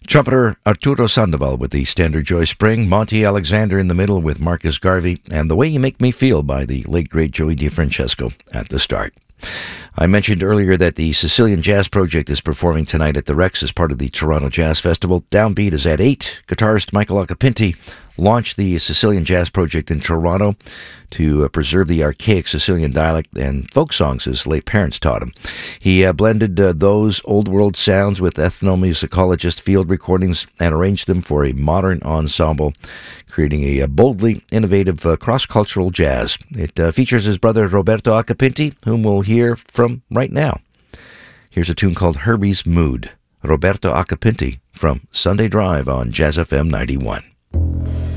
Trumpeter Arturo Sandoval with the standard Joy Spring, Monty Alexander in the middle with Marcus Garvey, and The Way You Make Me Feel by the late great Joey DiFrancesco at the start. I mentioned earlier that the Sicilian Jazz Project is performing tonight at the Rex as part of the Toronto Jazz Festival. Downbeat is at 8. Guitarist Michael Occhipinti launched the Sicilian Jazz Project in Toronto to preserve the archaic Sicilian dialect and folk songs his late parents taught him. He blended those old world sounds with ethnomusicologist field recordings and arranged them for a modern ensemble, creating a boldly innovative cross-cultural jazz. It features his brother Roberto Occhipinti, whom we'll hear from right now. Here's a tune called Herbie's Mood. Roberto Occhipinti from Sunday Drive on Jazz FM 91.